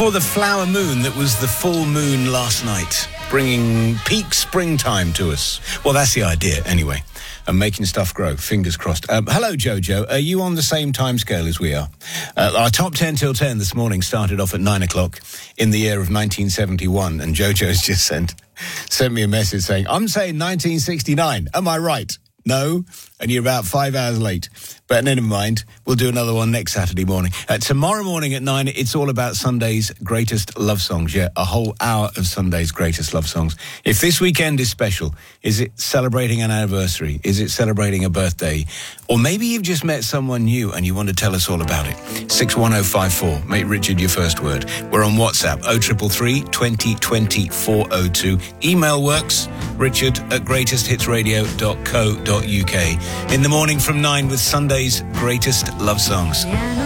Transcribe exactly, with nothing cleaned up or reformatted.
For the flower moon that was the full moon last night, bringing peak springtime to us. Well, that's the idea, anyway. And making stuff grow, fingers crossed. Um, hello, Jojo. Are you on the same timescale as we are? Uh, our top ten till ten this morning started off at nine o'clock in the year of nineteen seventy-one. And Jojo's just sent, sent me a message saying, I'm saying nineteen sixty-nine. Am I right? No, and you're about five hours late. But never mind, we'll do another one next Saturday morning. Uh, tomorrow morning at nine, it's all about Sunday's greatest love songs. Yeah, a whole hour of Sunday's greatest love songs. If this weekend is special, is it celebrating an anniversary? Is it celebrating a birthday? Or maybe you've just met someone new and you want to tell us all about it. six one oh five four, make Richard your first word. We're on WhatsApp, oh three three three, twenty twenty, four oh two. Email works, richard at greatest hits radio dot co dot uk. In the morning from nine with Sunday's greatest love songs.